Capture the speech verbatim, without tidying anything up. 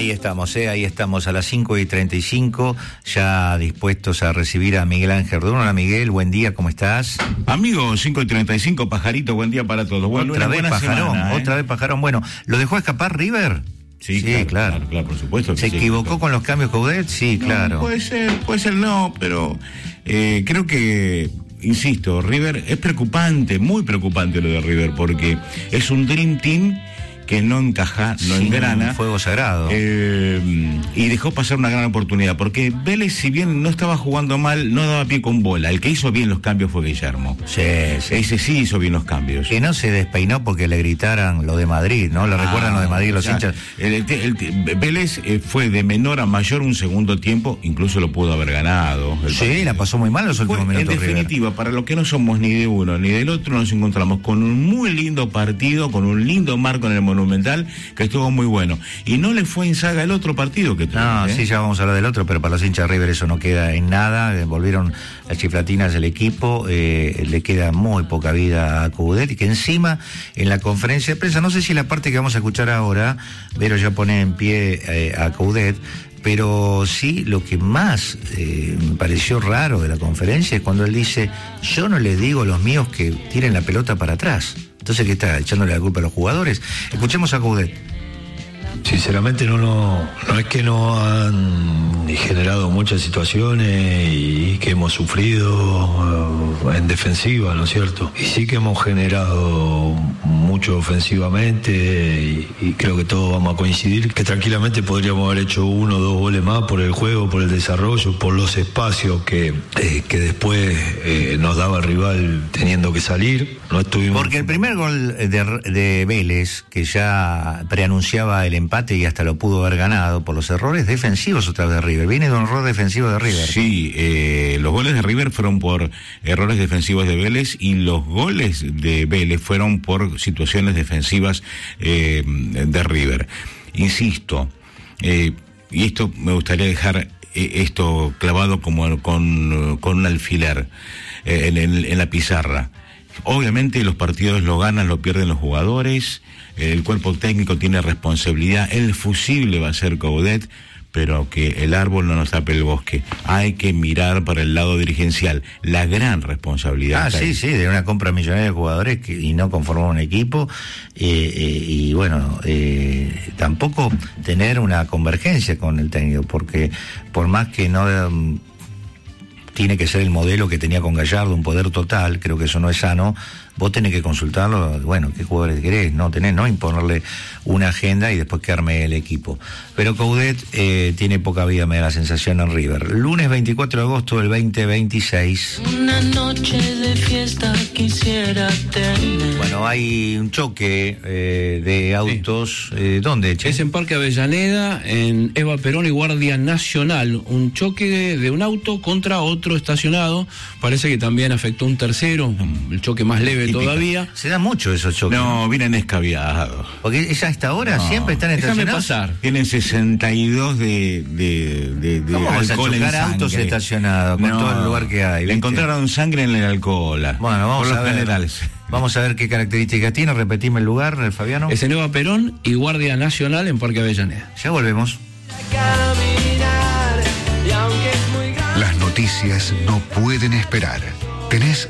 Ahí estamos, ¿eh? Ahí estamos a las cinco y treinta y cinco, ya dispuestos a recibir a Miguel Ángel Verdún. Hola Miguel, buen día, ¿cómo estás? Amigo, cinco y treinta y cinco, Pajarito, buen día para todos. Bueno, otra vez Pajarón, semana, ¿eh? otra vez Pajarón. Bueno, ¿lo dejó escapar River? Sí, sí, claro, claro. claro, claro, por supuesto. ¿Se sí, equivocó claro. con los cambios Coudet? Sí, No, claro. Puede ser, puede ser no, pero eh, creo que, insisto, River es preocupante, muy preocupante lo de River, porque es un Dream Team que no encaja, no Sí, engrana. Un fuego sagrado. Eh, y dejó pasar una gran oportunidad, porque Vélez, si bien no estaba jugando mal, no daba pie con bola. El que hizo bien los cambios fue Guillermo. Sí, sí. Ese sí hizo bien los cambios. Que no se despeinó porque le gritaran lo de Madrid, ¿no? ¿Le Ah, recuerdan lo de Madrid los o sea, hinchas? El, el, el, Vélez eh, fue de menor a mayor un segundo tiempo, incluso lo pudo haber ganado. Sí, partido. la pasó muy mal los últimos Fue, minutos. en definitiva, River. para los que no somos ni de uno ni del otro, nos encontramos con un muy lindo partido, con un lindo marco en el Monumental, que estuvo muy bueno. Y no le fue en saga el otro partido que tuvo. No, ¿eh? sí, ya vamos a hablar del otro, pero para los hinchas de River eso no queda en nada. Eh, volvieron las chiflatinas del equipo, eh, le queda muy poca vida a Coudet, y que encima en la conferencia de prensa, no sé si la parte que vamos a escuchar ahora, Vero ya pone en pie eh, a Coudet, pero sí lo que más eh, me pareció raro de la conferencia es cuando él dice: yo no les digo a los míos que tiren la pelota para atrás. Entonces, ¿qué está? ¿Echándole la culpa a los jugadores? Escuchemos a Coudet. Sinceramente no, no, no es que no han generado muchas situaciones y que hemos sufrido uh, en defensiva, ¿no es cierto? Y sí que hemos generado mucho ofensivamente y, y creo que todos vamos a coincidir que tranquilamente podríamos haber hecho uno o dos goles más por el juego, por el desarrollo, por los espacios que, eh, que después eh, nos daba el rival teniendo que salir. No estuvimos... Porque el primer gol de, de Vélez, que ya preanunciaba el empate y hasta lo pudo haber ganado por los errores defensivos otra vez de River. Viene de un error defensivo de River. Sí, eh, los goles de River fueron por errores defensivos de Vélez y los goles de Vélez fueron por situaciones defensivas eh, de River. Insisto, eh, y esto me gustaría dejar eh, esto clavado como con, con un alfiler eh, en, en, en la pizarra. Obviamente los partidos lo ganan, lo pierden los jugadores, el cuerpo técnico tiene responsabilidad, el fusible va a ser Coudet, pero que el árbol no nos tape el bosque. Hay que mirar para el lado dirigencial, la gran responsabilidad. Ah, sí, ahí. sí, de una compra millonaria de jugadores que, y no conformar un equipo, eh, eh, y bueno, eh, tampoco tener una convergencia con el técnico, porque por más que no... Um, tiene que ser el modelo que tenía con Gallardo, un poder total, creo que eso no es sano. Vos tenés que consultarlo, bueno, qué jugadores querés, no tenés, no imponerle una agenda y después que arme el equipo. Pero Coudet eh, tiene poca vida, me da la sensación, en River. Lunes veinticuatro de agosto del veinte veintiséis. Una noche de fiesta quisiera tener. Bueno, hay un choque eh, de autos. Sí. Eh, ¿Dónde, Che? Es en Parque Avellaneda, en Eva Perón y Guardia Nacional. Un choque de, de un auto contra otro estacionado. Parece que también afectó un tercero, el choque más leve Típica. Todavía. Se da mucho esos choques. No, vienen escabiados. Porque ella a esta hora No, siempre están Déjame estacionados. pasar. Tienen sesenta y dos de, de, de, de ¿Cómo vas a alcohol en chocar sangre. autos estacionados con No, todo el lugar que hay? Le ¿viste? encontraron sangre en el alcohol. Bueno, vamos por a lo ver. general. Vamos a ver qué características tiene. Repetime el lugar, Fabiano. Es en Eva Perón y Guardia Nacional en Parque Avellaneda. Ya volvemos. Las noticias no pueden esperar. Tenés